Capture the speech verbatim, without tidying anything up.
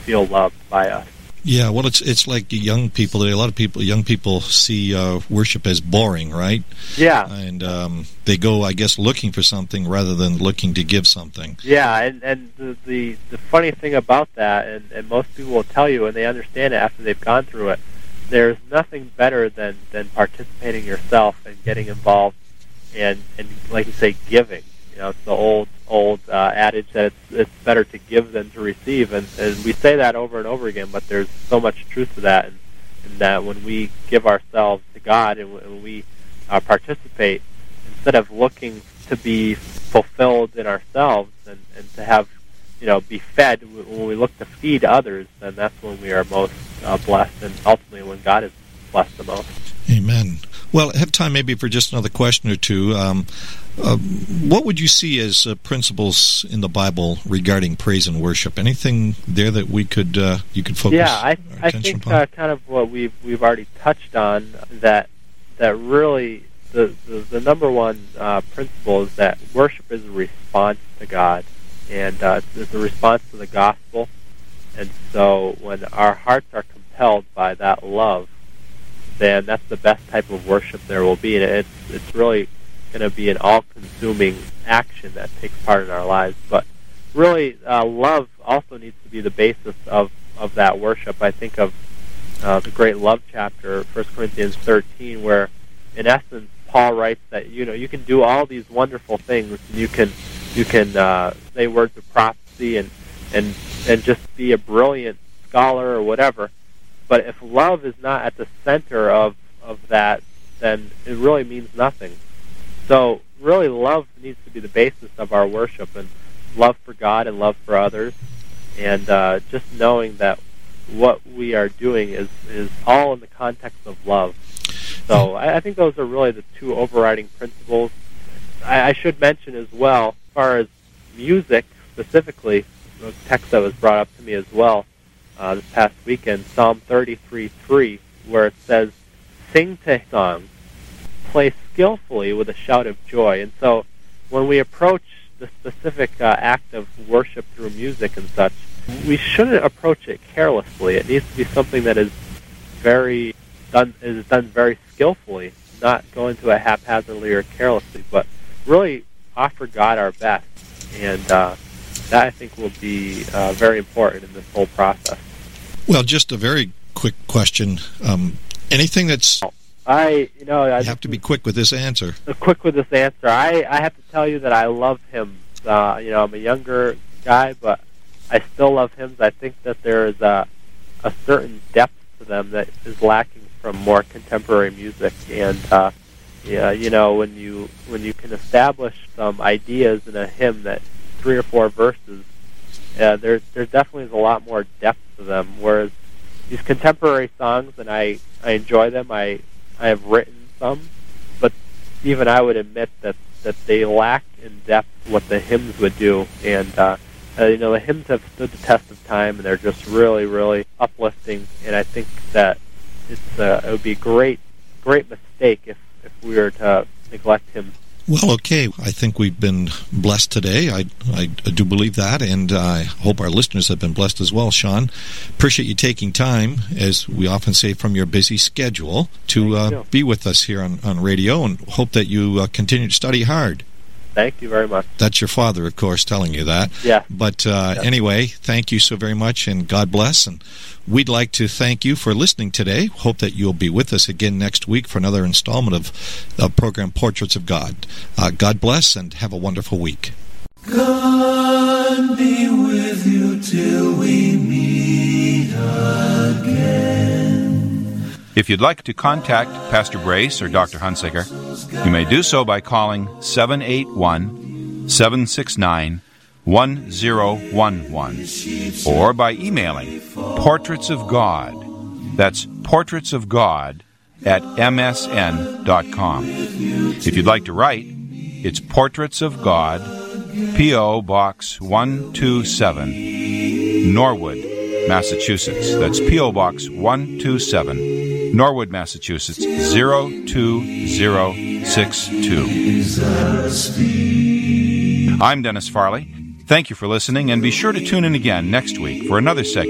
feel loved by us. Yeah, well, it's it's like young people. A lot of people, young people, see uh, worship as boring, right? Yeah, and um, they go, I guess, looking for something rather than looking to give something. Yeah, and and the the, the funny thing about that, and, and most people will tell you, and they understand it after they've gone through it. There's nothing better than, than participating yourself and getting involved, and and like you say, giving. You know, it's the old old uh, adage that it's it's better to give than to receive, and, and we say that over and over again. But there's so much truth to that, and, and that when we give ourselves to God and when we uh, participate, instead of looking to be fulfilled in ourselves and, and to have, you know, be fed, when we look to feed others, then that's when we are most uh, blessed, and ultimately when God is blessed the most. Amen. Well, I have time maybe for just another question or two. Um, uh, what would you see as uh, principles in the Bible regarding praise and worship? Anything there that we could uh, you could focus? Yeah, I, our I think upon? Uh, kind of what we've we've already touched on, that that really the the, the number one uh, principle is that worship is a response to God, and uh, it's a response to the gospel. And so when our hearts are compelled by that love, then that's the best type of worship there will be. And it's it's really going to be an all-consuming action that takes part in our lives. But really, uh, love also needs to be the basis of, of that worship. I think of uh, the great love chapter, First Corinthians thirteen, where, in essence, Paul writes that, you know, you can do all these wonderful things, and you can you can uh, say words of prophecy and and and just be a brilliant scholar or whatever. But if love is not at the center of, of that, then it really means nothing. So really love needs to be the basis of our worship, and love for God and love for others, and uh, just knowing that what we are doing is, is all in the context of love. So I, I think those are really the two overriding principles. I, I should mention as well, as far as music specifically, a text that was brought up to me as well, Uh, this past weekend, Psalm thirty-three three, where it says, "Sing to songs, play skillfully with a shout of joy." And so when we approach the specific uh, act of worship through music and such, we shouldn't approach it carelessly. It needs to be something that is very done is done very skillfully, not go into it haphazardly or carelessly, but really offer God our best. And uh, that, I think, will be uh, very important in this whole process. Well, just a very quick question. Um, anything that's... I, you know... I you have to be quick with this answer. Quick with this answer. I, I have to tell you that I love hymns. Uh, you know, I'm a younger guy, but I still love hymns. I think that there is a, a certain depth to them that is lacking from more contemporary music. And, uh, yeah, you know, when you when you can establish some ideas in a hymn that three or four verses, uh, there there definitely is a lot more depth to them. Whereas these contemporary songs, and I, I enjoy them, I I have written some, but even I would admit that, that they lack in depth what the hymns would do. And uh, uh, you know, the hymns have stood the test of time, and they're just really, really uplifting. And I think that it's uh, it would be a great, great mistake if, if we were to neglect hymns. Well, okay. I think we've been blessed today. I, I do believe that, and I hope our listeners have been blessed as well, Sean. Appreciate you taking time, as we often say, from your busy schedule to uh, be with us here on, on radio, and hope that you uh, continue to study hard. Thank you very much. That's your father, of course, telling you that. Yeah. But uh, yeah. Anyway, thank you so very much, and God bless. And we'd like to thank you for listening today. Hope that you'll be with us again next week for another installment of the program Portraits of God. Uh, God bless, and have a wonderful week. God be with you till we meet again. If you'd like to contact Pastor Brace or Doctor Hunsaker, you may do so by calling seven eight one, seven six nine, one zero one one or by emailing Portraits of God. That's Portraits of God at m s n dot com. If you'd like to write, it's Portraits of God, P O. Box one two seven, Norwood, Massachusetts. That's P O. Box one two seven, Norwood, Massachusetts, zero two zero six two. I'm Dennis Farley. Thank you for listening, and be sure to tune in again next week for another segment